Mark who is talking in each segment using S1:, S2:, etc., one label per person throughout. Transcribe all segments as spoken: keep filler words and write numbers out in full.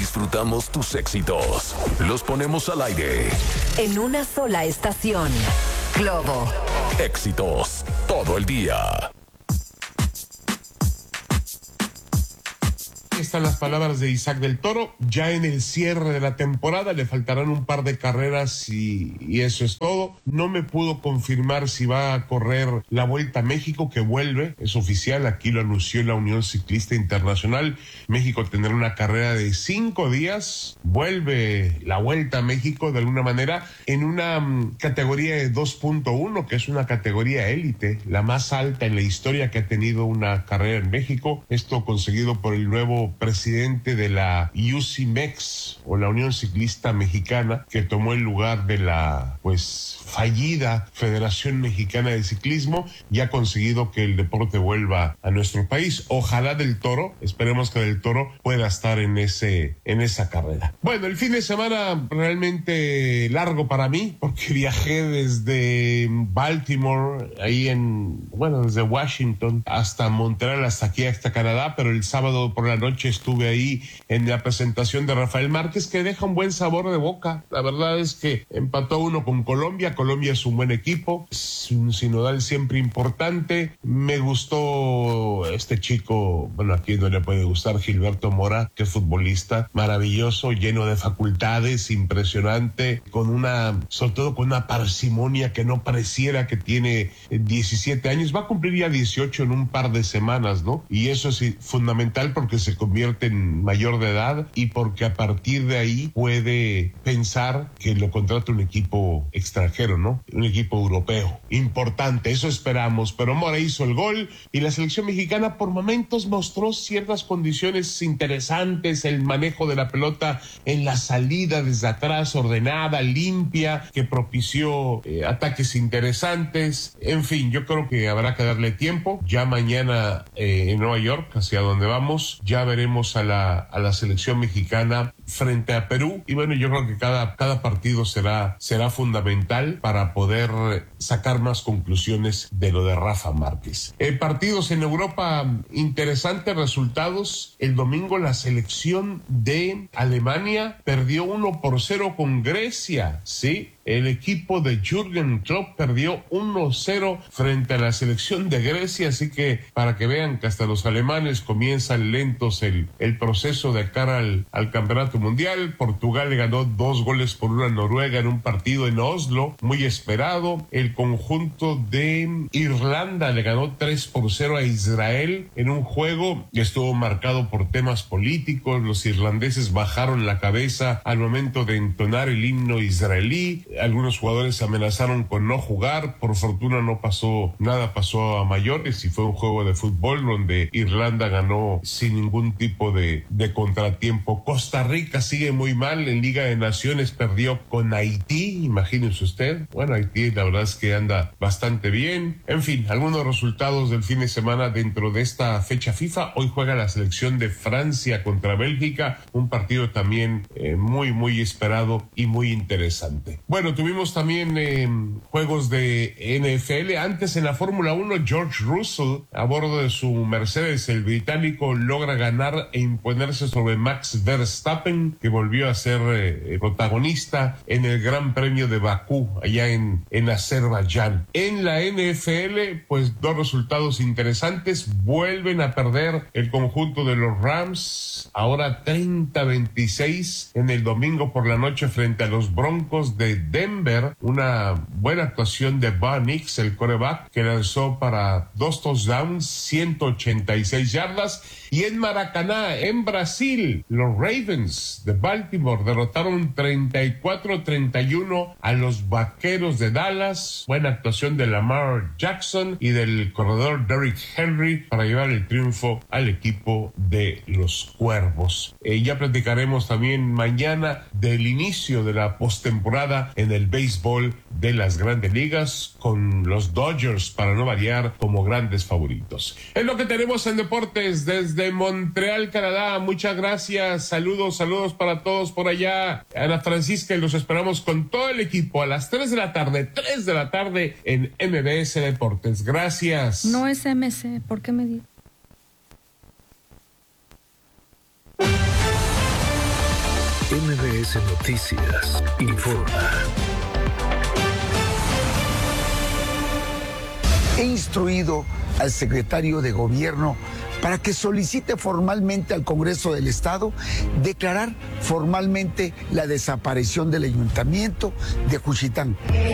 S1: disfrutamos tus éxitos. Los ponemos al aire.
S2: En una sola estación. Globo.
S1: Éxitos todo el día.
S3: Están las palabras de Isaac del Toro. Ya en el cierre de la temporada le faltarán un par de carreras y, y eso es todo. No me pudo confirmar si va a correr la Vuelta a México, que vuelve, es oficial, aquí lo anunció la Unión Ciclista Internacional. México tendrá una carrera de cinco días, vuelve la Vuelta a México de alguna manera en una um, categoría de dos punto uno, que es una categoría élite, la más alta en la historia que ha tenido una carrera en México. Esto conseguido por el nuevo presidente de la U C M E X, o la Unión Ciclista Mexicana, que tomó el lugar de la pues fallida Federación Mexicana de Ciclismo, y ha conseguido que el deporte vuelva a nuestro país. Ojalá Del Toro, esperemos que Del Toro pueda estar en ese en esa carrera. Bueno, el fin de semana realmente largo para mí, porque viajé desde Baltimore, ahí en, bueno, desde Washington hasta Montreal, hasta aquí, hasta Canadá, pero el sábado por la noche estuve ahí en la presentación de Rafael Márquez, que deja un buen sabor de boca. La verdad es que empató uno con Colombia. Colombia es un buen equipo, es un sinodal siempre importante. Me gustó este chico, bueno, aquí no le puede gustar, Gilberto Mora, que es futbolista maravilloso, lleno de facultades, impresionante, con una, sobre todo con una parsimonia que no pareciera que tiene diecisiete años. Va a cumplir ya dieciocho en un par de semanas, ¿no? Y eso es fundamental porque se convierte en mayor de edad y porque a partir de ahí puede pensar que lo contrata un equipo extranjero, ¿no? Un equipo europeo. Importante, eso esperamos. Pero Mora hizo el gol y la selección mexicana por momentos mostró ciertas condiciones interesantes, el manejo de la pelota en la salida desde atrás, ordenada, limpia, que propició eh, ataques interesantes. En fin, yo creo que habrá que darle tiempo. Ya mañana eh, en Nueva York, hacia donde vamos, ya veremos a la, a la selección mexicana frente a Perú, y bueno, yo creo que cada, cada partido será, será fundamental para poder sacar más conclusiones de lo de Rafa Márquez. Eh, partidos en Europa, interesantes resultados. El domingo la selección de Alemania perdió uno por cero con Grecia, ¿sí? El equipo de Jürgen Klopp perdió uno cero frente a la selección de Grecia, así que para que vean que hasta los alemanes comienzan lentos el, el proceso de cara al, al campeonato mundial. Portugal le ganó dos goles por una a Noruega en un partido en Oslo, muy esperado. El conjunto de Irlanda le ganó tres por cero a Israel en un juego que estuvo marcado por temas políticos. Los irlandeses bajaron la cabeza al momento de entonar el himno israelí. Algunos jugadores amenazaron con no jugar. Por fortuna no pasó nada, pasó a mayores y fue un juego de fútbol donde Irlanda ganó sin ningún tipo de, de contratiempo. Costa Rica sigue muy mal en Liga de Naciones, perdió con Haití, imagínense usted. Bueno, Haití la verdad es que anda bastante bien. En fin, algunos resultados del fin de semana dentro de esta fecha FIFA. Hoy juega la selección de Francia contra Bélgica, un partido también eh, muy muy esperado y muy interesante. Bueno, tuvimos también eh, juegos de N F L. Antes en la Fórmula uno, George Russell, a bordo de su Mercedes, el británico, logra ganar e imponerse sobre Max Verstappen, que volvió a ser eh, protagonista en el Gran Premio de Bakú, allá en, en Azerbaiyán. En la N F L, pues dos resultados interesantes. Vuelven a perder el conjunto de los Rams, ahora treinta a veintiséis en el domingo por la noche frente a los Broncos de Denver. Una buena actuación de Bo Nix, el quarterback, que lanzó para dos touchdowns, ciento ochenta y seis yardas. Y en Maracaná, en Brasil, los Ravens de Baltimore derrotaron treinta y cuatro a treinta y uno a los Vaqueros de Dallas. Buena actuación de Lamar Jackson y del corredor Derrick Henry para llevar el triunfo al equipo de los Cuervos. Eh, ya platicaremos también mañana del inicio de la postemporada en el béisbol de las Grandes Ligas, con los Dodgers, para no variar, como grandes favoritos. Es lo que tenemos en deportes desde Montreal, Canadá. Muchas gracias, saludos, saludos para todos por allá. Ana Francisca, y los esperamos con todo el equipo a las tres de la tarde, tres de la tarde en M B S Deportes. Gracias.
S4: No es M C, ¿por qué me digo? M S Noticias informa.
S5: He instruido al secretario de Gobierno para que solicite formalmente al Congreso del Estado declarar formalmente la desaparición del ayuntamiento de Juchitán.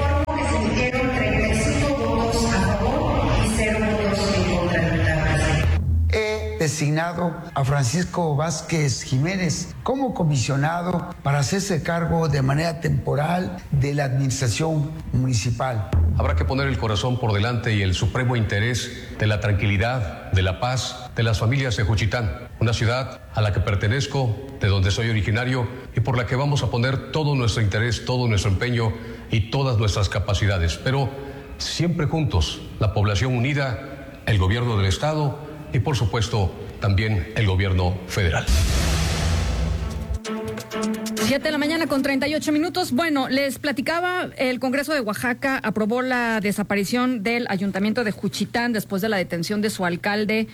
S5: He designado a Francisco Vázquez Jiménez como comisionado para hacerse cargo de manera temporal de la administración municipal.
S6: Habrá que poner el corazón por delante y el supremo interés de la tranquilidad, de la paz, de las familias de Juchitán, una ciudad a la que pertenezco, de donde soy originario y por la que vamos a poner todo nuestro interés, todo nuestro empeño y todas nuestras capacidades. Pero siempre juntos, la población unida, el gobierno del Estado y, por supuesto, también el gobierno federal.
S7: Siete de la mañana con treinta y ocho minutos. Bueno, les platicaba, el Congreso de Oaxaca aprobó la desaparición del ayuntamiento de Juchitán después de la detención de su alcalde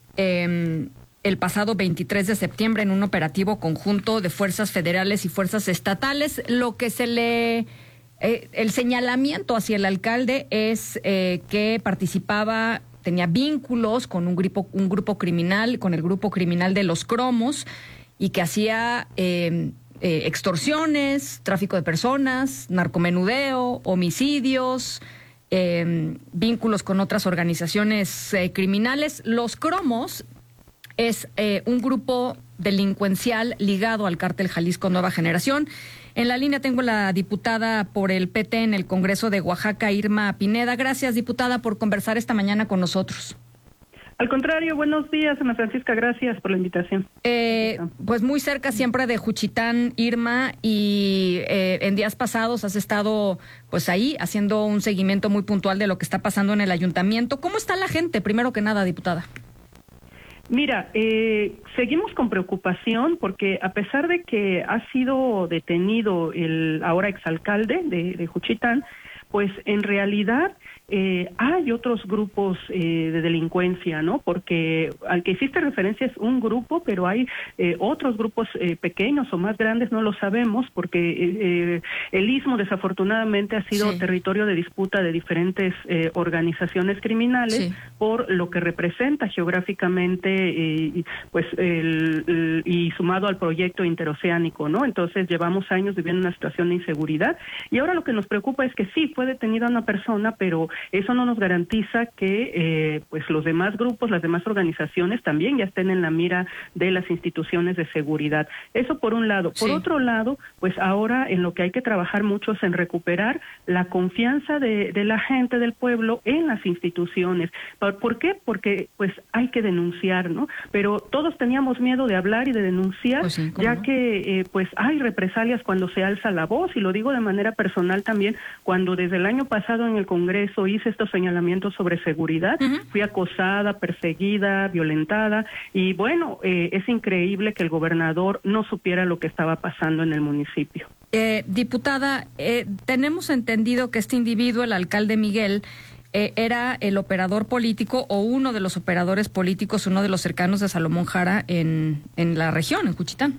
S7: eh, el pasado veintitrés de septiembre en un operativo conjunto de fuerzas federales y fuerzas estatales. Lo que se le... Eh, el señalamiento hacia el alcalde es eh, que participaba, tenía vínculos con un grupo, un grupo criminal, con el grupo criminal de los Cromos, y que hacía... Eh, Eh, extorsiones, tráfico de personas, narcomenudeo, homicidios, eh, vínculos con otras organizaciones eh, criminales. Los Cromos es eh, un grupo delincuencial ligado al cártel Jalisco Nueva Generación. En la línea tengo la diputada por el P T en el Congreso de Oaxaca, Irma Pineda. Gracias, diputada, por conversar esta mañana con nosotros.
S8: Al contrario, buenos días, Ana Francisca, gracias por la invitación.
S7: Eh, pues muy cerca siempre de Juchitán, Irma, y eh, en días pasados has estado pues ahí haciendo un seguimiento muy puntual de lo que está pasando en el ayuntamiento. ¿Cómo está la gente, primero que nada, diputada?
S8: Mira, eh, seguimos con preocupación porque a pesar de que ha sido detenido el ahora exalcalde de, de Juchitán, pues en realidad eh, hay otros grupos eh, de delincuencia, ¿no? Porque al que hiciste referencia es un grupo, pero hay eh, otros grupos eh, pequeños o más grandes, no lo sabemos, porque eh, el Istmo desafortunadamente ha sido sí. territorio de disputa de diferentes eh, organizaciones criminales sí. por lo que representa geográficamente eh, pues el, el, y sumado al proyecto interoceánico, ¿no? Entonces llevamos años viviendo una situación de inseguridad y ahora lo que nos preocupa es que sí, fue detenida una persona, pero eso no nos garantiza que eh, pues los demás grupos, las demás organizaciones también ya estén en la mira de las instituciones de seguridad. Eso por un lado. Por sí. otro lado, pues ahora en lo que hay que trabajar mucho es en recuperar la confianza de, de la gente del pueblo en las instituciones. ¿Por, ¿Por qué? Porque pues hay que denunciar, ¿no? Pero todos teníamos miedo de hablar y de denunciar, pues sí, ya no? que eh, pues hay represalias cuando se alza la voz, y lo digo de manera personal también, cuando desde el año pasado en el Congreso hice estos señalamientos sobre seguridad, uh-huh. fui acosada, perseguida, violentada, y bueno, eh, es increíble que el gobernador no supiera lo que estaba pasando en el municipio.
S7: Eh, diputada, eh, tenemos entendido que este individuo, el alcalde Miguel, eh, era el operador político o uno de los operadores políticos, uno de los cercanos de Salomón Jara en, en la región, en Juchitán.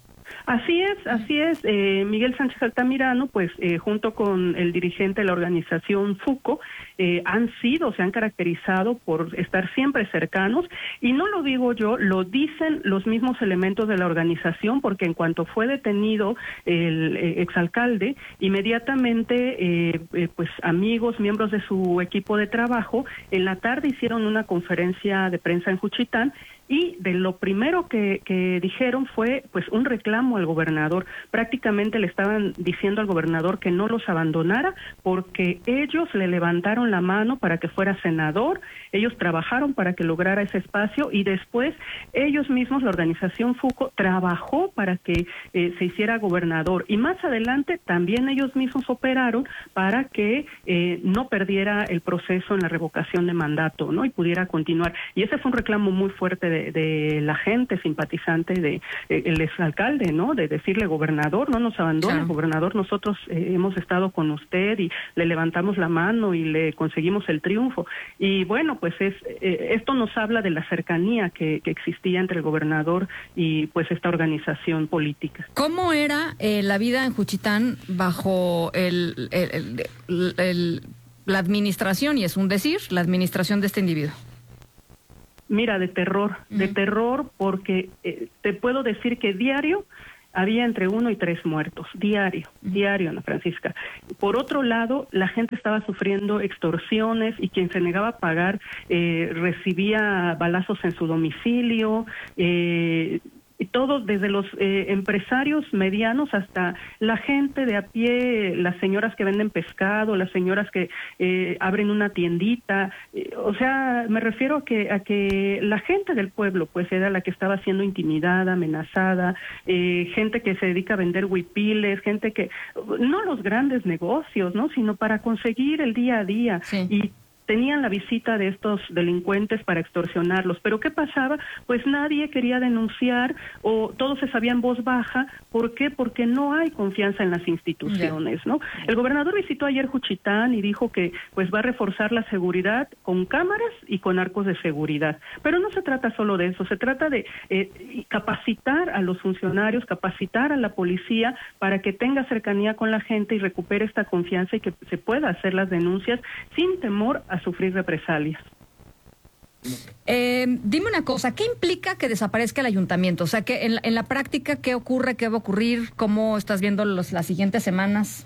S8: Así es, así es. Eh, Miguel Sánchez Altamirano, pues eh, junto con el dirigente de la organización FUCO, eh, han sido, se han caracterizado por estar siempre cercanos, y no lo digo yo, lo dicen los mismos elementos de la organización, porque en cuanto fue detenido el eh, exalcalde, inmediatamente eh, eh, pues amigos, miembros de su equipo de trabajo, en la tarde hicieron una conferencia de prensa en Juchitán, y de lo primero que, que dijeron fue pues un reclamo al gobernador. Prácticamente le estaban diciendo al gobernador que no los abandonara porque ellos le levantaron la mano para que fuera senador, ellos trabajaron para que lograra ese espacio, y después ellos mismos, la organización FUCO, trabajó para que eh, se hiciera gobernador, y más adelante también ellos mismos operaron para que eh, no perdiera el proceso en la revocación de mandato, ¿no? Y pudiera continuar. Y ese fue un reclamo muy fuerte de De, de la gente simpatizante de eh, el exalcalde, ¿no? De decirle, gobernador, no nos abandone, claro. gobernador, nosotros eh, hemos estado con usted y le levantamos la mano y le conseguimos el triunfo. Y bueno, pues es eh, esto nos habla de la cercanía que, que existía entre el gobernador y pues esta organización política.
S7: ¿Cómo era eh, la vida en Juchitán bajo el, el, el, el, el, la administración, y es un decir, la administración de este individuo?
S8: Mira, de terror, uh-huh. de terror porque eh, te puedo decir que diario había entre uno y tres muertos, diario, uh-huh. diario, Ana Francisca. Por otro lado, la gente estaba sufriendo extorsiones y quien se negaba a pagar eh, recibía balazos en su domicilio, eh, y todo desde los eh, empresarios medianos hasta la gente de a pie, las señoras que venden pescado, las señoras que eh, abren una tiendita, eh, o sea, me refiero a que a que la gente del pueblo pues era la que estaba siendo intimidada, amenazada, eh, gente que se dedica a vender huipiles, gente que, no los grandes negocios, ¿no?, sino para conseguir el día a día.
S7: Sí.
S8: Y tenían la visita de estos delincuentes para extorsionarlos. ¿Pero qué pasaba? Pues nadie quería denunciar o todos se sabía en voz baja. ¿Por qué? Porque no hay confianza en las instituciones, ¿no? El gobernador visitó ayer Juchitán y dijo que pues va a reforzar la seguridad con cámaras y con arcos de seguridad. Pero no se trata solo de eso, se trata de eh, capacitar a los funcionarios, capacitar a la policía para que tenga cercanía con la gente y recupere esta confianza y que se pueda hacer las denuncias sin temor a sufrir represalias.
S7: Eh, dime una cosa, ¿qué implica que desaparezca el ayuntamiento? O sea, que en, en la práctica, ¿qué ocurre? ¿Qué va a ocurrir? ¿Cómo estás viendo los, las siguientes semanas?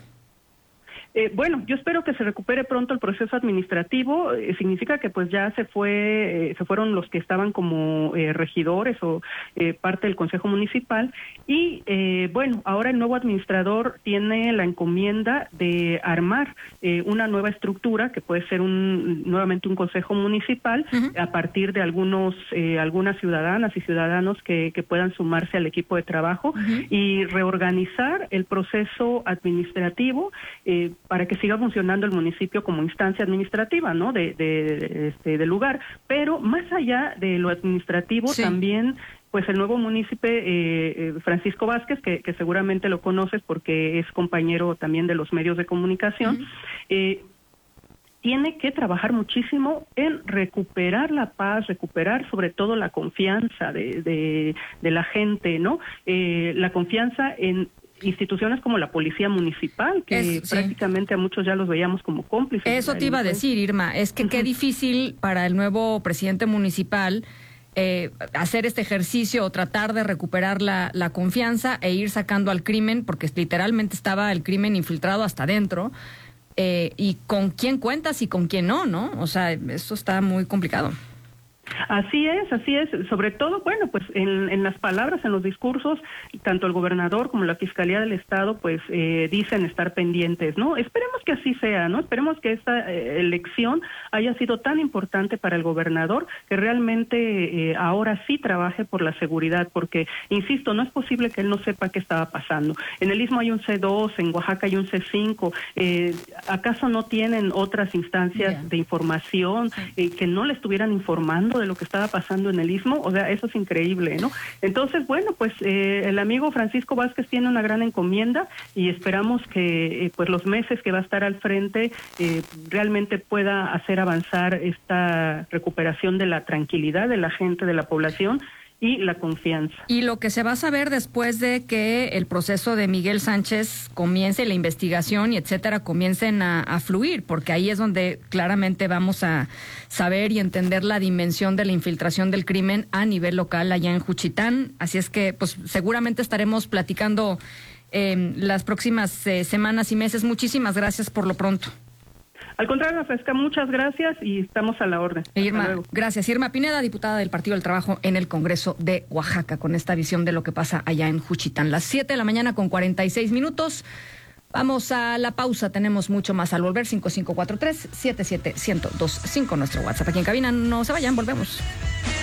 S8: Eh, bueno, yo espero que se recupere pronto el proceso administrativo. Eh, significa que pues ya se fue, eh, se fueron los que estaban como eh, regidores o eh, parte del Consejo Municipal y eh, bueno, ahora el nuevo administrador tiene la encomienda de armar eh, una nueva estructura que puede ser un nuevamente un Consejo Municipal uh-huh. a partir de algunos eh, algunas ciudadanas y ciudadanos que, que puedan sumarse al equipo de trabajo uh-huh. y reorganizar el proceso administrativo eh, para que siga funcionando el municipio como instancia administrativa, ¿no?, de, de, de este del lugar. Pero más allá de lo administrativo, sí. también, pues el nuevo municipio eh, Francisco Vázquez, que, que seguramente lo conoces porque es compañero también de los medios de comunicación, uh-huh. eh, tiene que trabajar muchísimo en recuperar la paz, recuperar sobre todo la confianza de, de, de la gente, ¿no? Eh, la confianza en instituciones como la Policía Municipal, que es, sí. prácticamente a muchos ya los veíamos como cómplices.
S7: Eso te iba a decir, Irma, es que uh-huh. qué difícil para el nuevo presidente municipal eh, hacer este ejercicio o tratar de recuperar la, la confianza e ir sacando al crimen, porque literalmente estaba el crimen infiltrado hasta adentro, eh, y con quién cuentas y con quién no, ¿no? O sea, eso está muy complicado.
S8: Así es, así es. Sobre todo, bueno, pues en, en las palabras, en los discursos, tanto el gobernador como la Fiscalía del Estado, pues eh, dicen estar pendientes, ¿no? Esperemos que así sea, ¿no? Esperemos que esta eh, elección haya sido tan importante para el gobernador que realmente eh, ahora sí trabaje por la seguridad, porque, insisto, no es posible que él no sepa qué estaba pasando. En el Istmo hay un C dos, en Oaxaca hay un C cinco. Eh, ¿Acaso no tienen otras instancias yeah. de información eh, que no le estuvieran informando de lo que estaba pasando en el Istmo? O sea, eso es increíble, ¿no? Entonces, bueno, pues eh, el amigo Francisco Vázquez tiene una gran encomienda y esperamos que eh, pues los meses que va a estar al frente eh, realmente pueda hacer avanzar esta recuperación de la tranquilidad de la gente, de la población y la confianza.
S7: Y lo que se va a saber después de que el proceso de Miguel Sánchez comience, la investigación y etcétera, comiencen a, a fluir, porque ahí es donde claramente vamos a saber y entender la dimensión de la infiltración del crimen a nivel local allá en Juchitán. Así es que, pues, seguramente estaremos platicando eh, las próximas eh, semanas y meses. Muchísimas gracias por lo pronto.
S8: Al contrario, Fresca, muchas gracias y estamos a la orden.
S7: Irma, gracias. Irma Pineda, diputada del Partido del Trabajo en el Congreso de Oaxaca, con esta visión de lo que pasa allá en Juchitán. Las siete de la mañana con cuarenta y seis minutos. Vamos a la pausa, tenemos mucho más al volver. Cinco cinco cuatro tres, siete siete uno cero dos cinco, nuestro WhatsApp aquí en cabina. No se vayan, volvemos.